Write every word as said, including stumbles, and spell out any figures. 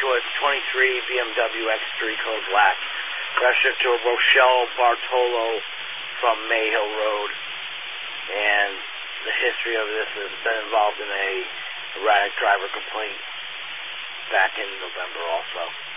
to a twenty-three B M W X three code black. Registered to Rochelle Bartolo from Mayhill Road. And the history of this has been involved in a erratic driver complaint back in November also.